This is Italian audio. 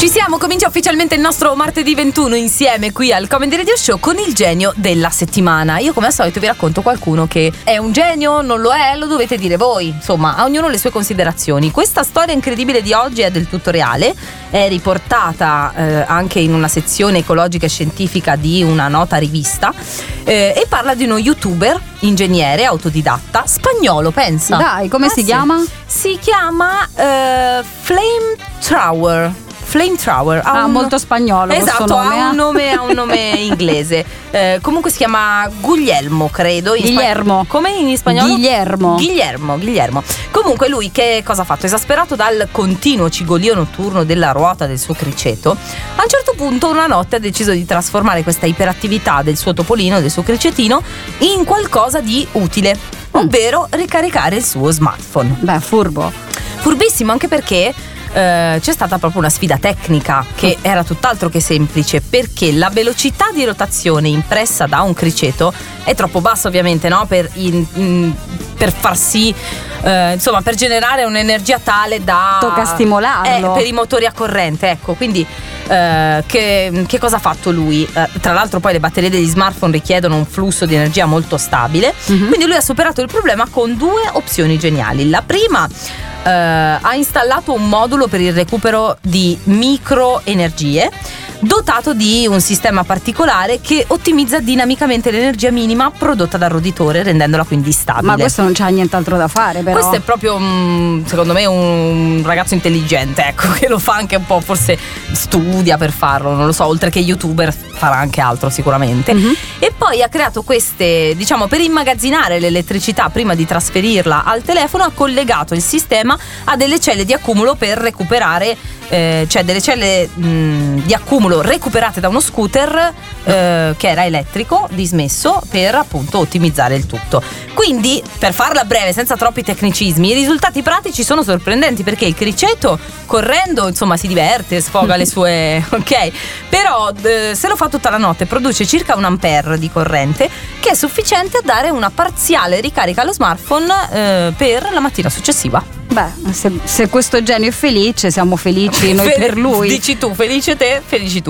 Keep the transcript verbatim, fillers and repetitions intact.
Ci siamo, comincia ufficialmente il nostro martedì ventuno insieme qui al Comedy Radio Show con il genio della settimana. Io come al solito vi racconto qualcuno che è un genio, non lo è, lo dovete dire voi. Insomma, a ognuno le sue considerazioni. Questa storia incredibile di oggi è del tutto reale, è riportata eh, anche in una sezione ecologica e scientifica di una nota rivista eh, e parla di uno youtuber, ingegnere, autodidatta, spagnolo, pensa. Dai, come ah, si sì. chiama? Si chiama eh, Flame Thrower. Flame Thrower ha ah, un... molto spagnolo. Esatto, nome, ha un eh? nome, ha un nome inglese. Eh, comunque si chiama Guglielmo, credo. In Guillermo. Spa... Come in spagnolo? Guillermo. Guillermo, Guillermo. Comunque lui che cosa ha fatto? Esasperato dal continuo cigolio notturno della ruota del suo criceto, a un certo punto una notte ha deciso di trasformare questa iperattività del suo topolino, del suo cricetino, in qualcosa di utile, ovvero ricaricare il suo smartphone. Beh, furbo. Furbissimo, anche perché Uh, c'è stata proprio una sfida tecnica che era tutt'altro che semplice, perché la velocità di rotazione impressa da un criceto è troppo bassa, ovviamente, no? Per, in, in, per far sì, uh, insomma, per generare un'energia tale da tocca stimolarlo eh, per i motori a corrente, ecco. Quindi uh, che, che cosa ha fatto lui? Uh, tra l'altro poi le batterie degli smartphone richiedono un flusso di energia molto stabile, mm-hmm. Quindi lui ha superato il problema con due opzioni geniali. La prima, Uh, ha installato un modulo per il recupero di microenergie dotato di un sistema particolare che ottimizza dinamicamente l'energia minima prodotta dal roditore, rendendola quindi stabile. Ma questo non c'ha nient'altro da fare, però. Questo è proprio um, secondo me un ragazzo intelligente, ecco, che lo fa anche un po', forse studia per farlo, non lo so, oltre che youtuber farà anche altro sicuramente. Mm-hmm. E poi ha creato queste, diciamo, per immagazzinare l'elettricità prima di trasferirla al telefono, ha collegato il sistema a delle celle di accumulo per recuperare, eh, cioè delle celle mh, di accumulo recuperate da uno scooter eh, che era elettrico, dismesso, per appunto ottimizzare il tutto. Quindi, per farla breve, senza troppi tecnicismi, i risultati pratici sono sorprendenti, perché il criceto correndo, insomma, si diverte, sfoga le sue ok, però eh, se lo fa tutta la notte produce circa un ampere di corrente, che è sufficiente a dare una parziale ricarica allo smartphone eh, per la mattina successiva. Beh, se, se questo genio è felice, siamo felici noi per lui. Dici tu, felice te, felici tu.